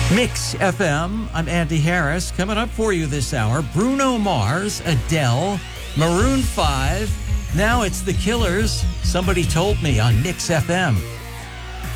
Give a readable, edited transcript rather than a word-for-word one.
Mix FM. I'm Andy Harris. Coming up for you this hour, Bruno Mars, Adele, Maroon 5. Now it's The Killers. Somebody told me on Mix FM.